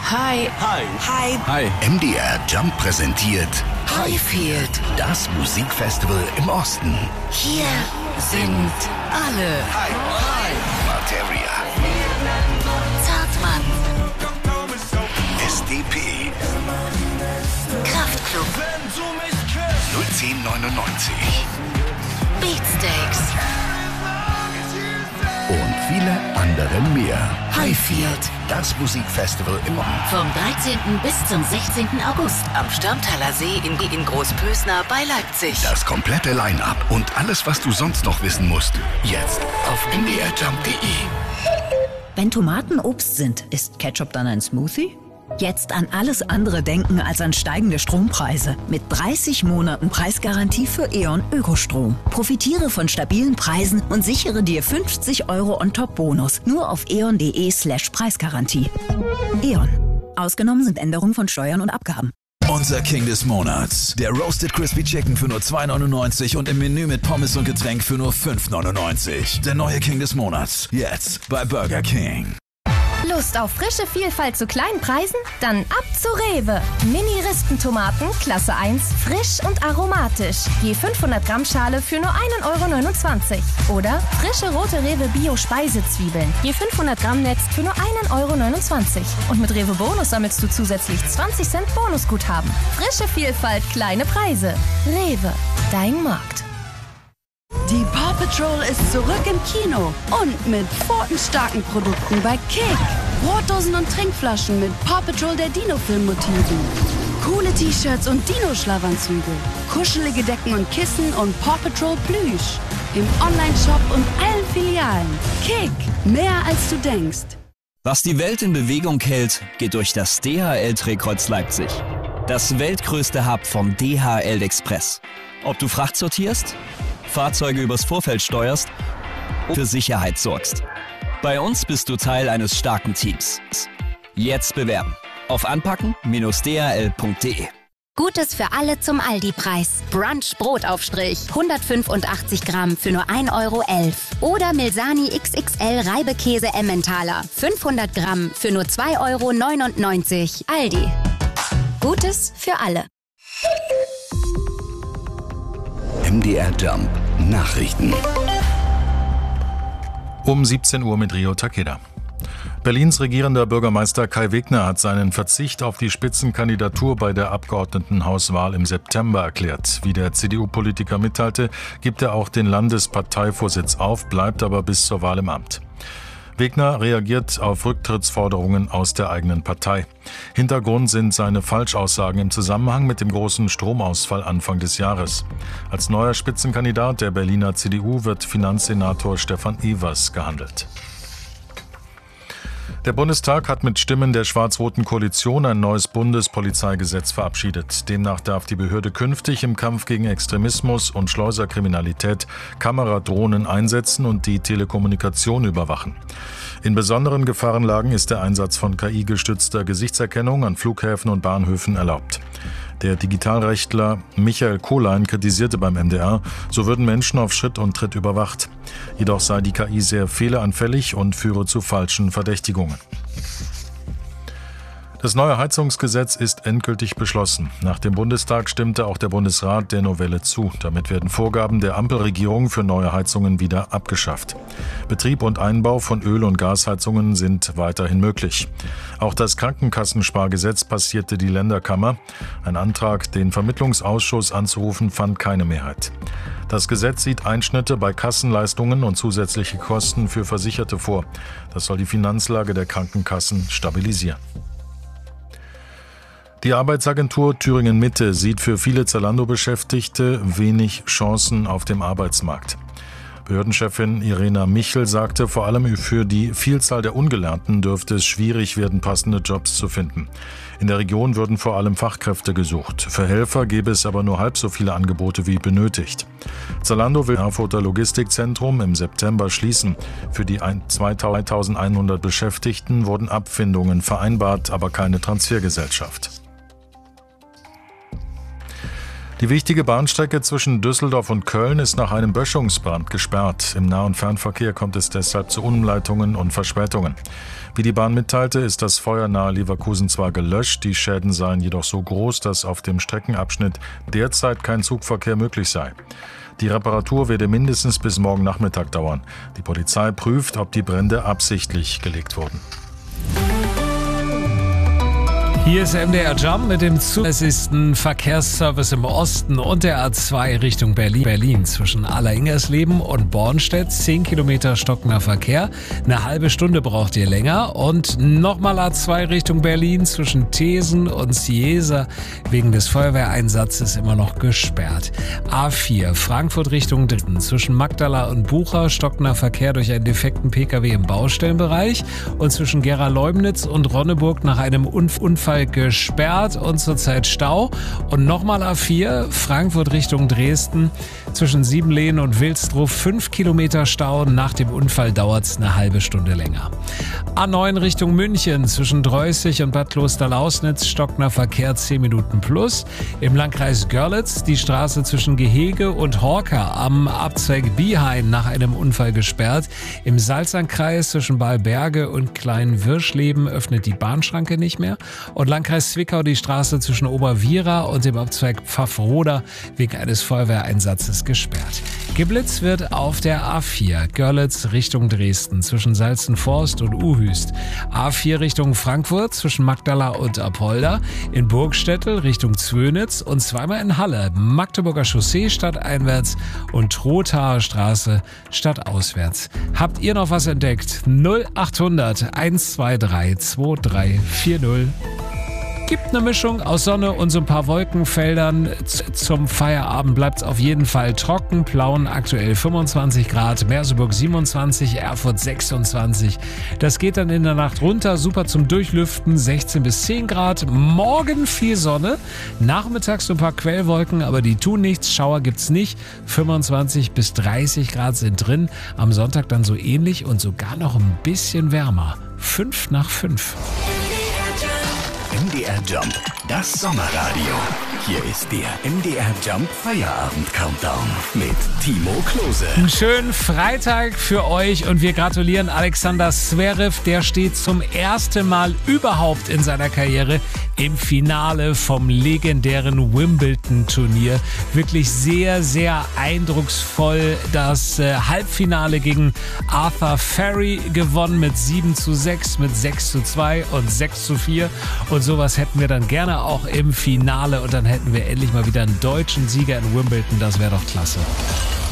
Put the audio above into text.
Hi. Hi. Hi. Hi. MDR Jump präsentiert Highfield. Das Musikfestival im Osten. Hier sind alle. Hi. Materia. Zartmann. SDP. Kraftklub. 01099. Beatsteaks. Und viele andere mehr. Highfield. Das Musikfestival im Osten. Vom 13. bis zum 16. August am Stammtaler See in Großpösner bei Leipzig. Das komplette Line-Up und alles, was du sonst noch wissen musst. Jetzt auf mdrjump.de. Wenn Tomaten Obst sind, ist Ketchup dann ein Smoothie? Jetzt an alles andere denken als an steigende Strompreise. Mit 30 Monaten Preisgarantie für E.ON Ökostrom. Profitiere von stabilen Preisen und sichere dir 50 € on top Bonus. Nur auf eon.de/Preisgarantie. E.ON. Ausgenommen sind Änderungen von Steuern und Abgaben. Unser King des Monats. Der Roasted Crispy Chicken für nur 2,99 und im Menü mit Pommes und Getränk für nur 5,99. Der neue King des Monats. Jetzt bei Burger King. Lust auf frische Vielfalt zu kleinen Preisen? Dann ab zu Rewe. Mini-Rispentomaten, Klasse 1, frisch und aromatisch. Je 500 Gramm Schale für nur 1,29 €. Oder frische rote Rewe Bio-Speisezwiebeln. Je 500 Gramm Netz für nur 1,29 €. Und mit Rewe Bonus sammelst du zusätzlich 20 Cent Bonusguthaben. Frische Vielfalt, kleine Preise. Rewe, dein Markt. Die Paw Patrol ist zurück im Kino und mit pfotenstarken Produkten bei Kick. Brotdosen und Trinkflaschen mit Paw Patrol der Dino-Film-Motiven. Coole T-Shirts und Dino-Schlafanzüge. Kuschelige Decken und Kissen und Paw Patrol Plüsch. Im Online-Shop und allen Filialen. Kick, mehr als du denkst. Was die Welt in Bewegung hält, geht durch das DHL-Drehkreuz Leipzig. Das weltgrößte Hub vom DHL Express. Ob du Fracht sortierst, Fahrzeuge übers Vorfeld steuerst und für Sicherheit sorgst. Bei uns bist du Teil eines starken Teams. Jetzt bewerben auf anpacken-dhl.de. Gutes für alle zum Aldi-Preis. Brunch Brotaufstrich, 185 Gramm für nur 1,11 €. Oder Milsani XXL Reibekäse Emmentaler, 500 Gramm für nur 2,99 €. Aldi. Gutes für alle. MDR Jump Nachrichten. Um 17 Uhr mit Rio Takeda. Berlins regierender Bürgermeister Kai Wegner hat seinen Verzicht auf die Spitzenkandidatur bei der Abgeordnetenhauswahl im September erklärt. Wie der CDU-Politiker mitteilte, gibt er auch den Landesparteivorsitz auf, bleibt aber bis zur Wahl im Amt. Wegner reagiert auf Rücktrittsforderungen aus der eigenen Partei. Hintergrund sind seine Falschaussagen im Zusammenhang mit dem großen Stromausfall Anfang des Jahres. Als neuer Spitzenkandidat der Berliner CDU wird Finanzsenator Stefan Evers gehandelt. Der Bundestag hat mit Stimmen der schwarz-roten Koalition ein neues Bundespolizeigesetz verabschiedet. Demnach darf die Behörde künftig im Kampf gegen Extremismus und Schleuserkriminalität Kameradrohnen einsetzen und die Telekommunikation überwachen. In besonderen Gefahrenlagen ist der Einsatz von KI-gestützter Gesichtserkennung an Flughäfen und Bahnhöfen erlaubt. Der Digitalrechtler Michael Kohlein kritisierte beim MDR, so würden Menschen auf Schritt und Tritt überwacht. Jedoch sei die KI sehr fehleranfällig und führe zu falschen Verdächtigungen. Das neue Heizungsgesetz ist endgültig beschlossen. Nach dem Bundestag stimmte auch der Bundesrat der Novelle zu. Damit werden Vorgaben der Ampelregierung für neue Heizungen wieder abgeschafft. Betrieb und Einbau von Öl- und Gasheizungen sind weiterhin möglich. Auch das Krankenkassenspargesetz passierte die Länderkammer. Ein Antrag, den Vermittlungsausschuss anzurufen, fand keine Mehrheit. Das Gesetz sieht Einschnitte bei Kassenleistungen und zusätzliche Kosten für Versicherte vor. Das soll die Finanzlage der Krankenkassen stabilisieren. Die Arbeitsagentur Thüringen Mitte sieht für viele Zalando-Beschäftigte wenig Chancen auf dem Arbeitsmarkt. Behördenchefin Irena Michel sagte, vor allem für die Vielzahl der Ungelernten dürfte es schwierig werden, passende Jobs zu finden. In der Region würden vor allem Fachkräfte gesucht. Für Helfer gäbe es aber nur halb so viele Angebote wie benötigt. Zalando will Erfurter Logistikzentrum im September schließen. Für die 2100 Beschäftigten wurden Abfindungen vereinbart, aber keine Transfergesellschaft. Die wichtige Bahnstrecke zwischen Düsseldorf und Köln ist nach einem Böschungsbrand gesperrt. Im Nah- und Fernverkehr kommt es deshalb zu Umleitungen und Verspätungen. Wie die Bahn mitteilte, ist das Feuer nahe Leverkusen zwar gelöscht, die Schäden seien jedoch so groß, dass auf dem Streckenabschnitt derzeit kein Zugverkehr möglich sei. Die Reparatur werde mindestens bis morgen Nachmittag dauern. Die Polizei prüft, ob die Brände absichtlich gelegt wurden. Hier ist MDR Jump mit dem zuverlässigsten Verkehrsservice im Osten und der A2 Richtung Berlin zwischen Alleringgersleben und Bornstedt. 10 Kilometer stockender Verkehr. Eine halbe Stunde braucht ihr länger. Und nochmal A2 Richtung Berlin zwischen Thesen und Ciesa. Wegen des Feuerwehreinsatzes immer noch gesperrt. A4 Frankfurt Richtung Dresden zwischen Magdala und Bucha. Stockender Verkehr durch einen defekten Pkw im Baustellenbereich. Und zwischen Gera-Leumnitz und Ronneburg nach einem Unfall gesperrt und zurzeit Stau. Und nochmal A4, Frankfurt Richtung Dresden, zwischen Siebenlehen und Wilsdruff 5 Kilometer Stau. Nach dem Unfall dauert es eine halbe Stunde länger. A9 Richtung München, zwischen Dreußig und Bad Klosterlausnitz, stockender Verkehr 10 Minuten plus. Im Landkreis Görlitz die Straße zwischen Gehege und Horka am Abzweig Biehain nach einem Unfall gesperrt. Im Salzernkreis zwischen Balberge und Klein-Wirschleben öffnet die Bahnschranke nicht mehr. Und Landkreis Zwickau die Straße zwischen Oberwiera und dem Abzweig Pfaffroda wegen eines Feuerwehreinsatzes gesperrt. Geblitzt wird auf der A4 Görlitz Richtung Dresden zwischen Salzenforst und Uhüst. A4 Richtung Frankfurt zwischen Magdala und Apolda. In Burgstättel Richtung Zwönitz und zweimal in Halle. Magdeburger Chaussee stadteinwärts und Trothaer Straße stadtauswärts. Habt ihr noch was entdeckt? 0800 123 2340. Gibt eine Mischung aus Sonne und so ein paar Wolkenfeldern. Zum Feierabend bleibt es auf jeden Fall trocken. Plauen aktuell 25 Grad, Merseburg 27, Erfurt 26. Das geht dann in der Nacht runter, super zum Durchlüften, 16 bis 10 Grad. Morgen viel Sonne, nachmittags so ein paar Quellwolken, aber die tun nichts. Schauer gibt's nicht. 25 bis 30 Grad sind drin. Am Sonntag dann so ähnlich und sogar noch ein bisschen wärmer. 5 nach 5. MDR Jump, das Sommerradio. Hier ist der MDR Jump Feierabend Countdown mit Timo Klose. Einen schönen Freitag für euch und wir gratulieren Alexander Zverev. Der steht zum ersten Mal überhaupt in seiner Karriere im Finale vom legendären Wimbledon-Turnier. Wirklich sehr, sehr eindrucksvoll. Das Halbfinale gegen Arthur Ferry gewonnen mit 7:6, mit 6:2 und 6:4. Und sowas hätten wir dann gerne auch im Finale und dann hätten wir endlich mal wieder einen deutschen Sieger in Wimbledon. Das wäre doch klasse.